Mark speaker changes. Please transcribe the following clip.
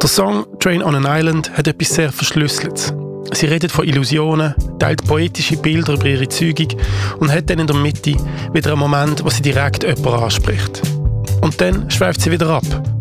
Speaker 1: Der Song «Train on an Island» hat etwas sehr Verschlüsseltes. Sie redet von Illusionen, teilt poetische Bilder über ihre Zeugung und hat dann in der Mitte wieder einen Moment, wo sie direkt jemanden anspricht. Und dann schweift sie wieder ab